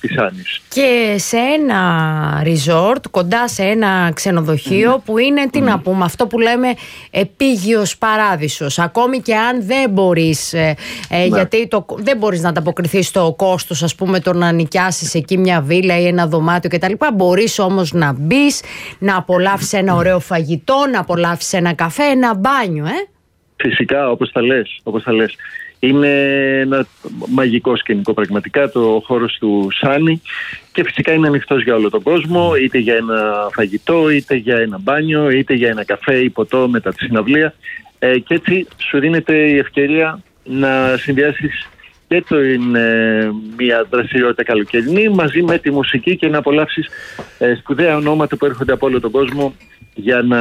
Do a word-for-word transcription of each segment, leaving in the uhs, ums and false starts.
της Άνης. Και σε ένα resort, κοντά σε ένα ξενοδοχείο mm. που είναι, τι mm. να πούμε, αυτό που λέμε επίγειος παράδεισος. Ακόμη και αν δεν μπορείς, ε, ε, γιατί το, δεν μπορείς να ανταποκριθείς στο κόστος, ας πούμε, το να νοικιάσεις εκεί μια βίλα ή ένα δωμάτιο κτλ. Μπορείς όμως να μπεις, να απολαύσεις ένα ωραίο φαγητό, να απολαύσεις ένα καφέ, ένα μπάνιο, ε. Φυσικά, όπως τα λες, όπως τα λες. Είναι ένα μαγικό σκηνικό πραγματικά το χώρος του Σάνι και φυσικά είναι ανοιχτός για όλο τον κόσμο, είτε για ένα φαγητό, είτε για ένα μπάνιο, είτε για ένα καφέ ή ποτό μετά τη συναυλία, ε, και έτσι σου δίνεται η ευκαιρία να συνδυάσεις και το είναι μια δραστηριότητα καλοκαιρινή μαζί με τη μουσική και να απολαύσεις ε, σπουδαία ονόματα που έρχονται από όλο τον κόσμο για να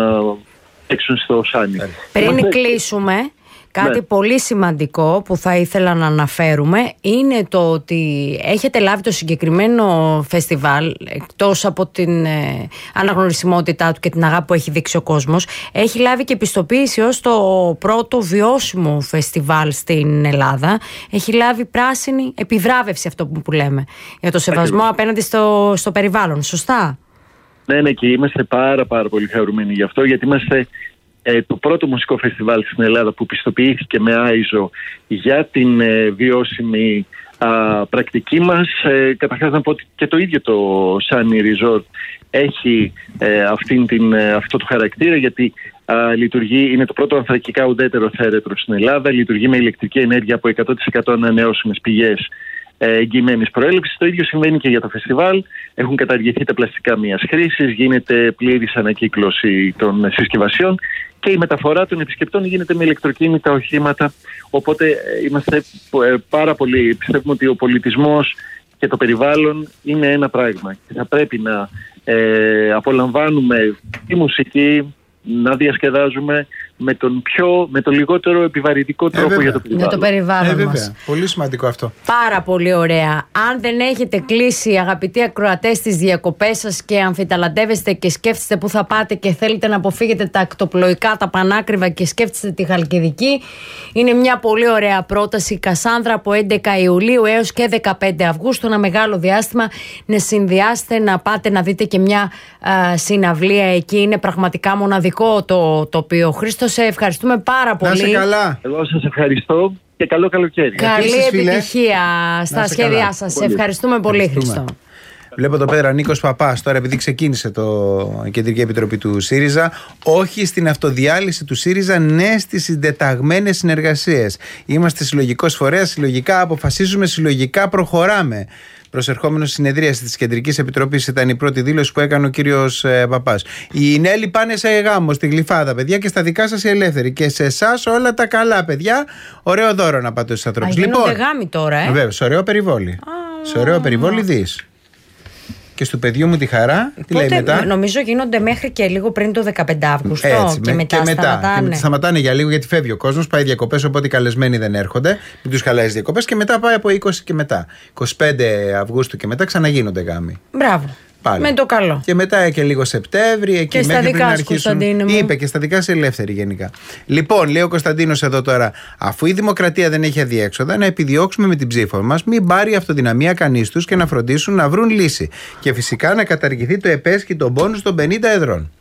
έξουν στο Σάνι. Πριν κλείσουμε, κάτι ναι. πολύ σημαντικό που θα ήθελα να αναφέρουμε είναι το ότι έχετε λάβει το συγκεκριμένο φεστιβάλ, εκτός από την ε, αναγνωρισιμότητά του και την αγάπη που έχει δείξει ο κόσμος, έχει λάβει και επιστοποίηση ως το πρώτο βιώσιμο φεστιβάλ στην Ελλάδα. Έχει λάβει πράσινη επιβράβευση, αυτό που, που λέμε, για το σεβασμό Ακριβώς. απέναντι στο, στο περιβάλλον. Σωστά? Ναι, ναι, και είμαστε πάρα πάρα πολύ χαρούμενοι γι' αυτό, γιατί είμαστε Ε, το πρώτο μουσικό φεστιβάλ στην Ελλάδα που πιστοποιήθηκε με άιζο για την ε, βιώσιμη α, πρακτική μας. Ε, καταρχάς να πω ότι και το ίδιο το Sunny Resort έχει ε, αυτήν την, ε, αυτό το χαρακτήρα, γιατί α, λειτουργεί, είναι το πρώτο ανθρακικά ουδέτερο θέρετρο στην Ελλάδα, λειτουργεί με ηλεκτρική ενέργεια από εκατό τοις εκατό ανανεώσιμες πηγές εγγυημένης προέλευσης. Το ίδιο συμβαίνει και για το φεστιβάλ. Έχουν καταργηθεί τα πλαστικά μίας χρήσης, γίνεται πλήρης ανακύκλωση των συσκευασιών και η μεταφορά των επισκεπτών γίνεται με ηλεκτροκίνητα οχήματα. Οπότε είμαστε πάρα πολύ, πιστεύουμε ότι ο πολιτισμός και το περιβάλλον είναι ένα πράγμα και θα πρέπει να ε, απολαμβάνουμε τη μουσική, να διασκεδάζουμε με τον πιο, με το λιγότερο επιβαρυντικό τρόπο ε, για το περιβάλλον. Για το περιβάλλον ε, μας. Πολύ σημαντικό αυτό. Πάρα πολύ ωραία. Αν δεν έχετε κλείσει, αγαπητοί ακροατές, τις διακοπές σας και αμφιταλαντεύεστε και σκέφτεστε πού θα πάτε και θέλετε να αποφύγετε τα ακτοπλοϊκά, τα πανάκριβα και σκέφτεστε τη Χαλκιδική, είναι μια πολύ ωραία πρόταση. Κασάνδρα, από έντεκα Ιουλίου έως και δεκαπέντε Αυγούστου, ένα μεγάλο διάστημα, να συνδυάσετε, να πάτε να δείτε και μια α, συναυλία εκεί. Είναι πραγματικά μοναδικό το τοπίο. Χρήστο, σε ευχαριστούμε πάρα πολύ. Να είσαι καλά. Εγώ σας ευχαριστώ και καλό καλοκαίρι. Καλή Επίσης, επιτυχία φίλε, στα σχέδιά καλά. σας. Σε ευχαριστούμε πολύ, Χριστό. Βλέπω εδώ πέρα Νίκος Παπάς, τώρα επειδή ξεκίνησε το η Κεντρική Επιτροπή του ΣΥΡΙΖΑ, όχι στην αυτοδιάλυση του ΣΥΡΙΖΑ, ναι στις συντεταγμένες συνεργασίες. Είμαστε συλλογικός φορέας, συλλογικά αποφασίζουμε, συλλογικά προχωράμε. Προσερχόμενος στη συνεδρίαση της Κεντρικής Επιτροπής ήταν η πρώτη δήλωση που έκανε ο κύριος ε, Παπάς. Οι Νέλοι πάνε σε γάμο στη Γλυφάδα, παιδιά, και στα δικά σας οι ελεύθεροι. Και σε εσάς όλα τα καλά, παιδιά. Ωραίο δώρο να πάτε στους ανθρώπους. Λοιπόν, γάμοι τώρα, ε. Βέβαια, σε ωραίο περιβόλι. Ah. Σε ωραίο περιβόλι δεις. Και στο παιδιού μου τη χαρά, τι Πότε, λέει μετά. Νομίζω γίνονται μέχρι και λίγο πριν το δεκαπέντε Αυγούστου. Έτσι, και, με, μετά και μετά σταματάνε. Και σταματάνε για λίγο, γιατί φεύγει ο κόσμος, πάει διακοπές, οπότε οι καλεσμένοι δεν έρχονται. Μην τους χαλάει διακοπές και μετά πάει από είκοσι και μετά. είκοσι πέντε Αυγούστου και μετά ξαναγίνονται γάμοι. Μπράβο. Πάλι. Με το καλό. Και μετά και λίγο Σεπτέμβρη, εκεί και μέχρι πριν αρχίσουν. Είπε και στα δικά σε ελεύθερη γενικά. Λοιπόν, λέει ο Κωνσταντίνος εδώ τώρα, αφού η δημοκρατία δεν έχει αδιέξοδα, να επιδιώξουμε με την ψήφο μας μην πάρει αυτοδυναμία κανείς τους και να φροντίσουν να βρουν λύση. Και φυσικά να καταργηθεί το ΕΠΕΣ και τον πόνους των πενήντα εδρών.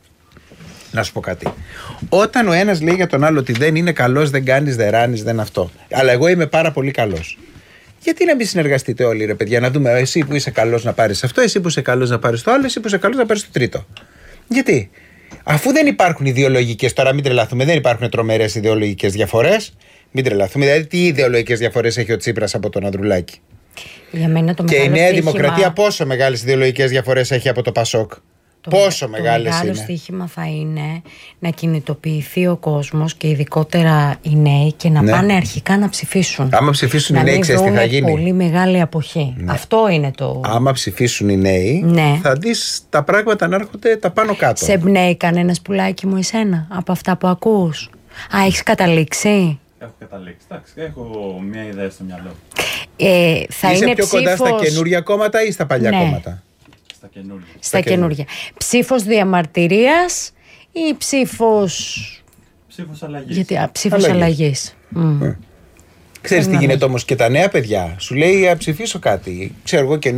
Να σου πω κάτι. Όταν ο ένας λέει για τον άλλο ότι δεν είναι καλός, δεν κάνεις, δεν ράνεις, δεν αυτό. Αλλά εγώ είμαι πάρα πολύ καλός. Γιατί να μην συνεργαστείτε όλοι, ρε παιδιά, να δούμε εσύ που είσαι καλός να πάρεις αυτό, εσύ που είσαι καλός να πάρεις το άλλο, εσύ που είσαι καλός να πάρεις το τρίτο. Γιατί, αφού δεν υπάρχουν ιδεολογικές, τώρα μην τρελαθούμε, δεν υπάρχουν τρομερές ιδεολογικές διαφορές, μην τρελαθούμε. Δηλαδή, τι ιδεολογικές διαφορές έχει ο Τσίπρας από τον Ανδρουλάκη. Για μένα το και η Νέα στοίχημα... Δημοκρατία πόσο μεγάλες ιδεολογικές διαφορές έχει από το Πασόκ. Το Πόσο το μεγάλες μεγάλο είναι. Το στοίχημα θα είναι να κινητοποιηθεί ο κόσμος και ειδικότερα οι νέοι και να ναι. πάνε αρχικά να ψηφίσουν. Άμα ψηφίσουν να οι νέοι, ξέρεις τι θα γίνει. Πολύ μεγάλη αποχή. Ναι. Αυτό είναι το. Άμα ψηφίσουν οι νέοι, ναι. θα δεις τα πράγματα να έρχονται τα πάνω κάτω. Σε εμπνέει κανένας πουλάκι μου εσένα από αυτά που ακούς? Α, έχεις καταλήξει? Έχω καταλήξει. Εντάξει, έχω μια ιδέα στο μυαλό. Ε, θα Είσαι είναι πιο ψήφος... κοντά στα καινούρια κόμματα ή στα παλιά ναι. κόμματα? Στα καινούργια. Στα, στα καινούργια. Ψήφος διαμαρτυρίας ή ψήφος... Ψήφος αλλαγής. Γιατί, α, ψήφος αλλαγής. Mm. Mm. Ξέρεις τι γίνεται όμως και τα νέα παιδιά. Σου λέει ψηφίσω κάτι. Ξέρω εγώ